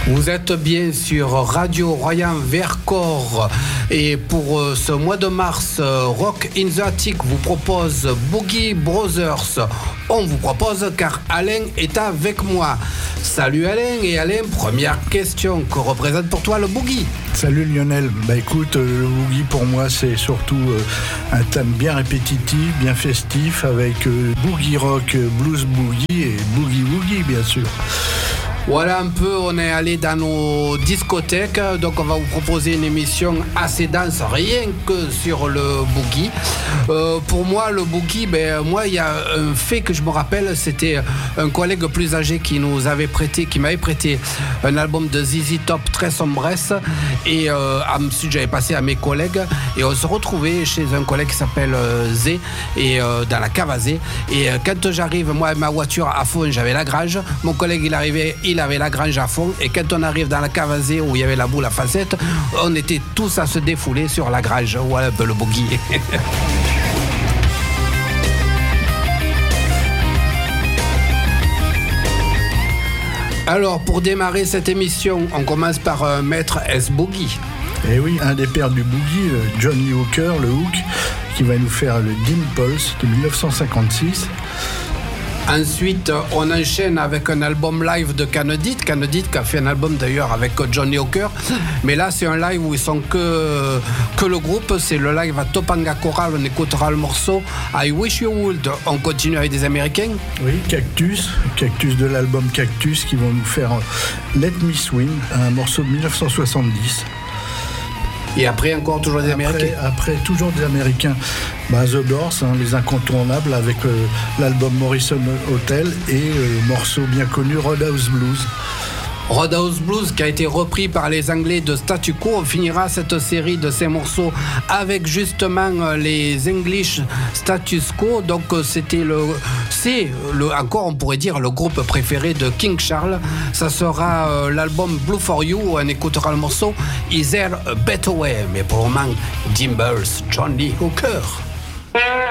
Vous êtes bien sur Radio Royan Vercors et pour ce mois de mars, Rock in the Attic vous propose Boogie Brothers. On vous propose car Alain est avec moi. Salut Alain, et Alain, première question, que représente pour toi le boogie? Salut Lionel, écoute, le boogie pour moi c'est surtout un thème bien répétitif, bien festif avec boogie rock, blues boogie et boogie woogie bien sûr. Voilà un peu, on est allé dans nos discothèques, donc on va vous proposer une émission assez dense, rien que sur le boogie. Pour moi, le boogie, il y a un fait que je me rappelle, c'était un collègue plus âgé qui m'avait prêté un album de ZZ Top très sombresse, et ensuite j'avais passé à mes collègues, et on se retrouvait chez un collègue qui s'appelle Zé, et dans la cave à Zé, et quand j'arrive, moi ma voiture à fond, j'avais la grange, mon collègue il avait la grange à fond, et quand on arrive dans la cave à Zé où il y avait la boule à facettes, on était tous à se défouler sur la grange. Voilà un peu le boogie. Alors, pour démarrer cette émission, on commence par Maître S. Boogie. Et oui, un des pères du boogie, Johnny Hooker, le Hook, qui va nous faire le Dimples de 1956. Ensuite, on enchaîne avec un album live de Canedit qui a fait un album d'ailleurs avec Johnny Hooker. Mais là, c'est un live où ils sont que le groupe. C'est le live à Topanga Choral. On écoutera le morceau I Wish You Would. On continue avec des Américains. Oui, Cactus de l'album Cactus qui vont nous faire Let Me Swing, un morceau de 1970. Et après, encore toujours des Américains. Après toujours des Américains. The Doors, les incontournables, avec l'album Morrison Hotel et le morceau bien connu Roadhouse Blues. Roadhouse Blues qui a été repris par les Anglais de Statu Quo. On finira cette série de ces morceaux avec justement les English Status Quo. Donc encore on pourrait dire le groupe préféré de King Charles. Ça sera l'album Blue for You où on écoutera le morceau Is There a Better Way. Mais pour le moment, Dimples, Johnny Hooker.